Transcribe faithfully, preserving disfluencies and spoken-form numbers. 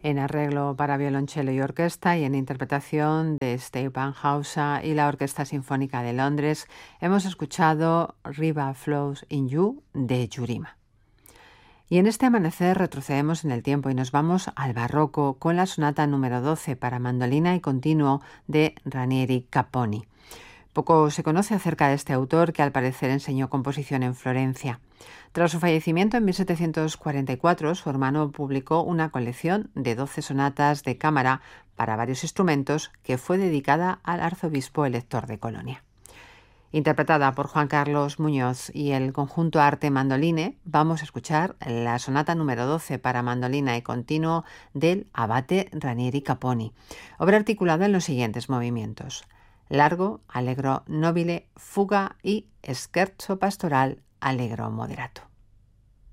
en arreglo para violonchelo y orquesta y en interpretación de Stephan Hauser y la Orquesta Sinfónica de Londres, hemos escuchado River Flows in You de Yurima. Y en este amanecer retrocedemos en el tiempo y nos vamos al barroco con la sonata número doce para mandolina y continuo de Ranieri Capponi. Poco se conoce acerca de este autor, que al parecer enseñó composición en Florencia. Tras su fallecimiento en mil setecientos cuarenta y cuatro, su hermano publicó una colección de doce sonatas de cámara para varios instrumentos que fue dedicada al arzobispo elector de Colonia. Interpretada por Juan Carlos Muñoz y el conjunto Arte Mandoline, vamos a escuchar la sonata número doce para mandolina y continuo del abate Ranieri Capponi, obra articulada en los siguientes movimientos: largo, allegro nobile, fuga y scherzo pastoral, allegro moderato.